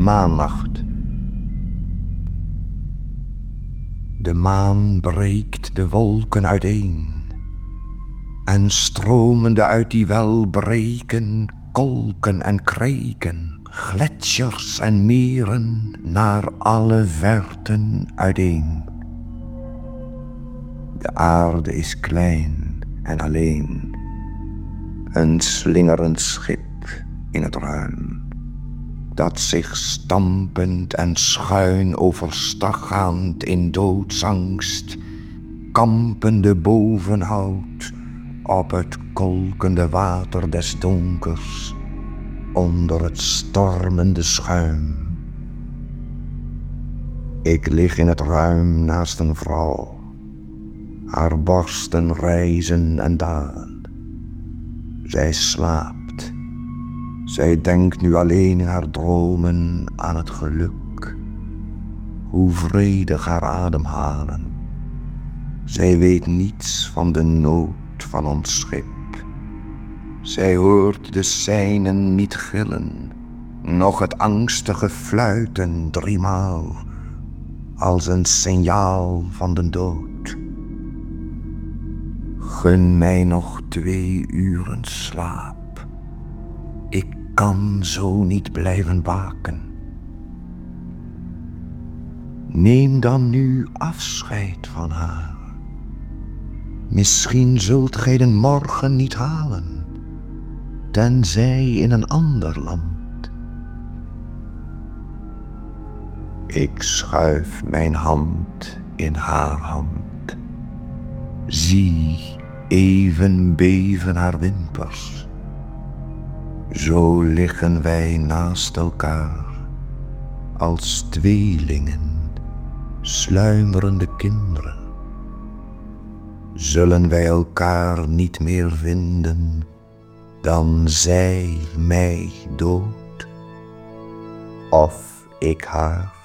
maannacht. De maan breekt de wolken uiteen en stromende uit die welbreken kolken en kreken, gletsjers en meren naar alle verten uiteen. De aarde is klein en alleen, een slingerend schip in het ruim, dat zich stampend en schuin overstaggaand in doodsangst kampende bovenhoudt op het kolkende water des donkers onder het stormende schuim. Ik lig in het ruim naast een vrouw, haar borsten rijzen en dalen. Zij slaapt. Zij denkt nu alleen in haar dromen aan het geluk, hoe vredig haar ademhalen. Zij weet niets van de nood van ons schip. Zij hoort de seinen niet gillen, noch het angstige fluiten driemaal, als een signaal van de dood. Gun mij nog 2 uren slaap. Ik kan zo niet blijven waken. Neem dan nu afscheid van haar. Misschien zult gij de morgen niet halen, tenzij in een ander land. Ik schuif mijn hand in haar hand. Zie, even beven haar wimpers. Zo liggen wij naast elkaar, als tweelingen, sluimerende kinderen. Zullen wij elkaar niet meer vinden, dan zij mij dood, of ik haar?